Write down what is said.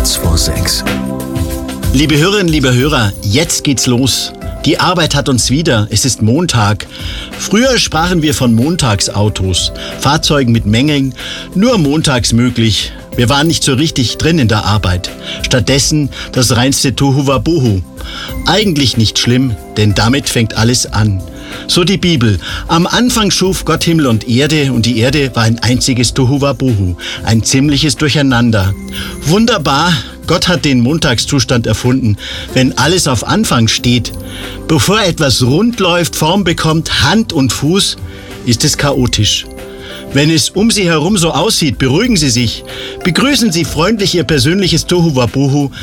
kurz vor 6. Liebe Hörerinnen, liebe Hörer, jetzt geht's los. Die Arbeit hat uns wieder. Es ist Montag. Früher sprachen wir von Montagsautos, Fahrzeugen mit Mängeln, nur montags möglich. Wir waren nicht so richtig drin in der Arbeit. Stattdessen das reinste Tohuwabohu. Eigentlich nicht schlimm, denn damit fängt alles an. So die Bibel. Am Anfang schuf Gott Himmel und die Erde war ein einziges Tohuwabohu, ein ziemliches Durcheinander. Wunderbar, Gott hat den Montagszustand erfunden, wenn alles auf Anfang steht. Bevor etwas rund läuft, Form bekommt, Hand und Fuß, ist es chaotisch. Wenn es um Sie herum so aussieht, beruhigen Sie sich. Begrüßen Sie freundlich Ihr persönliches Tohuwabohu,